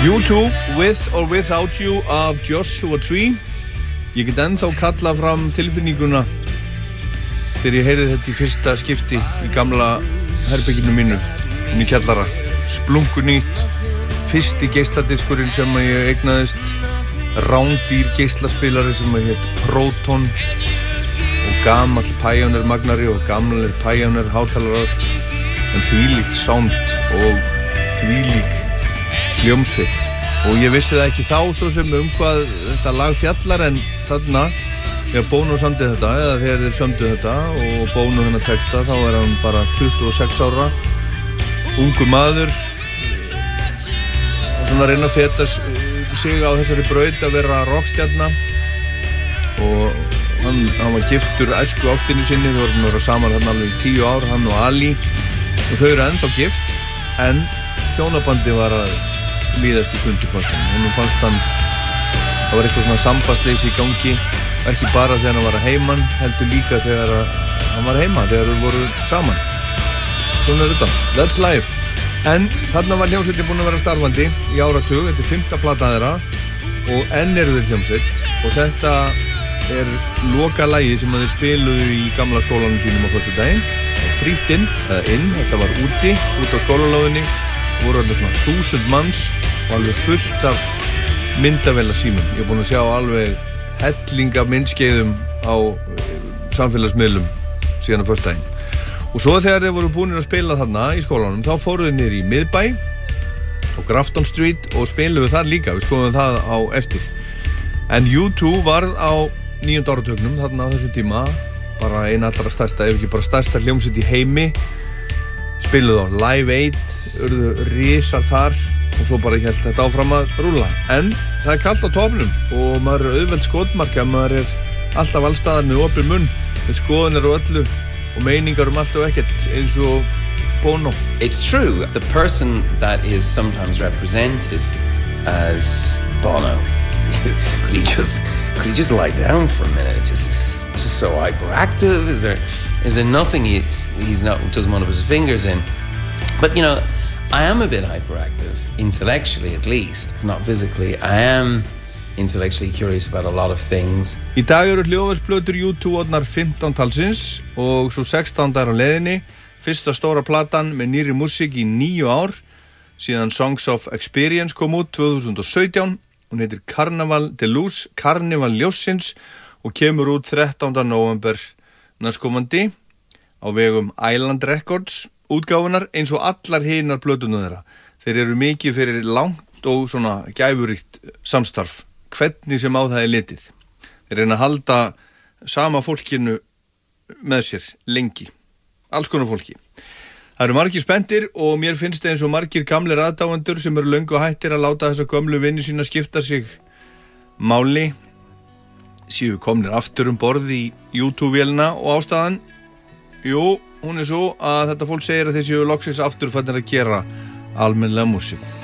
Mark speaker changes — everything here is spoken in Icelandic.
Speaker 1: U2, With or Without You af Joshua Tree. Ég get ennþá kalla fram tilfinninguna þegar ég heyrði þetta í fyrsta skipti í gamla herberginu mínu inn í kjallara. Splunkunýtt, fyrsti geisladiskurinn sem ég eignaðist, rándýr geislaspilari sem hét Proton og gamall Pioneer magnari og gamlir Pioneer hátalarar, en þvílíkt sound og þvílík hljómsveit. Og ég vissi það ekki þá svo sem hvað þetta lag fjallar, en þarna þegar Bono samdi þetta, eða þegar þeir sömdu þetta og Bono hennar texta, þá hann bara 26 ára, ungu maður, svona að reyna að feta sig á þessari braut að vera rockstjarna, og hann var giftur æsku ástinni sinni. Þau voru að vera saman þarna alveg í 10 ár, hann og Ali, og þau eru ennþá gift, en hjónabandi var að líðast í sundur fannst hann. Honum fannst hann, það var eitthvað svona sambandsleysi í gangi, ekki bara þegar hann var að heiman, heldur líka þegar hann var heima, þegar þau voru saman. Svona er þetta, that's life. En þarna var hljómsveitin búin að vera starfandi í áratug, þetta er 5. platan þeirra og enn eru þeir hljómsveit, og þetta er loka lagið sem þeir spiluðu í gamla skólanum sínum á föstudaginn. Frítt inn, eða inn, þetta var úti, út á skólalóðinni, voru þarna svona 1000 manns og alveg fullt af myndavélasímum. Ég er búin að sjá alveg helling af myndskeiðum á samfélagsmiðlum síðan á föstudaginn. Og svo þegar þeir voru búinir að spila þarna í skólanum, þá fóru þeir niður í miðbæ og Grafton Street og spiluðu þar líka. Við skoðum það á eftir. En U2 varð á 9. áratugnum þarna á þessum tíma bara eina allra stærsta, ef ekki bara stærsta hljómsveit í heimi. Spiluðu á Live Aid, urðu risar þar og svo bara hélt þetta áfram að rúlla. En það er kalt á topnum og maður er auðveld skotmark að maður er alltaf allstaðar með opinn munn, með skoðanir og öllu og meiningar allt og ekkert, eins og Bono.
Speaker 2: It's true, the person that is sometimes represented as Bono, could he just lie down for a minute? Just so hyperactive? Is there nothing he's not doesn't want to put his fingers in? But you know, I am a bit hyperactive, intellectually at least, if not physically. I am intellectually curious about a lot of things.
Speaker 1: Í dag eru hljóðversplötur U2 orðnar 15 talsins og svo 16 á leiðinni. Fyrsta stóra platan með nýrri músík í 9 ár, síðan Songs of Experience kom út 2017. Hún heitir Carnival Deluxe, Carnival ljóssins, og kemur út 13. nóvember næstkomandi á vegum Island Records útgáfunar, eins og allar hinar plöturnar þeirra. Þeir eru mikið fyrir langt og svona gæfuríkt samstarf, hvernig sem á það er litið. Þeir reyna að halda sama fólkinu með sér lengi, alls konar fólki. Það eru margir spenntir og mér finnst eins og margir gamlir aðdáendur sem eru löngu hættir að láta þessa gömlu vini sína skipta sig máli, séu komnir aftur borð í U2-vélina, og ástæðan, jú, hún er svo að þetta fólk segir að þeir séu loksins aftur fannir að gera almennilega músík.